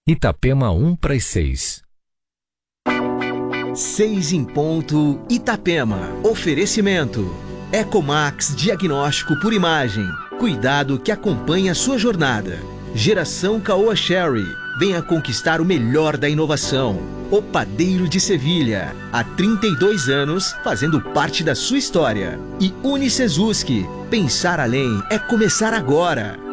Itapema 1:06. 6 em ponto, Itapema. Oferecimento. Ecomax Diagnóstico por Imagem. Cuidado que acompanha a sua jornada. Geração Caoa Sherry. Venha conquistar o melhor da inovação. O Padeiro de Sevilha. Há 32 anos, fazendo parte da sua história. E Unicesuski. Pensar além é começar agora.